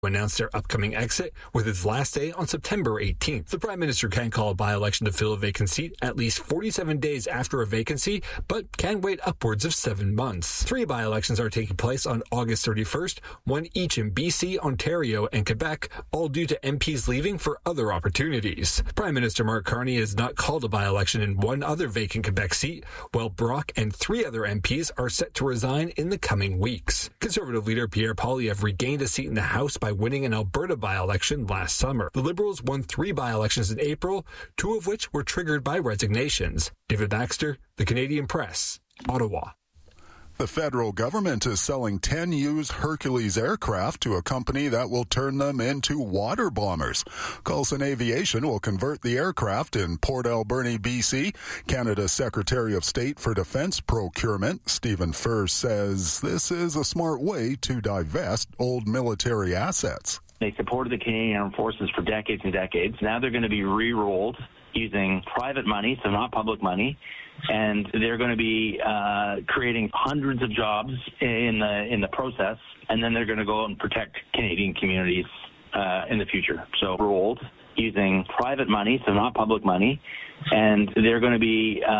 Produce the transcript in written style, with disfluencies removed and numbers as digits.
announced their upcoming exit with its last day on September 18th. The Prime Minister can call a by-election to fill a vacant seat at least 47 days after a vacancy, but can wait upwards of 7 months. 3 by-elections are taking place on August 31st, one each in BC, Ontario, and Quebec, all due to MPs leaving for other opportunities. Prime Minister Mark Carney has not called a by-election in one other vacant Quebec seat, while Brock and 3 other MPs are set to resign in the coming weeks. Conservative leader Pierre Poilievre regained a seat in the House by winning an Alberta by-election last summer. The Liberals won 3 by-elections in April, 2 of which were triggered by resignations. David Baxter, The Canadian Press, Ottawa. The federal government is selling 10 used Hercules aircraft to a company that will turn them into water bombers. Coulson Aviation will convert the aircraft in Port Alberni, BC. Canada's Secretary of State for Defense Procurement, Stephen Furse, says this is a smart way to divest old military assets. They supported the Canadian Armed Forces for decades and decades. Now they're going to be re-rolled using private money, so not public money, and they're going to be creating hundreds of jobs in the process, and then they're going to go out and protect Canadian communities in the future. So rolled using private money, so not public money, and they're going to be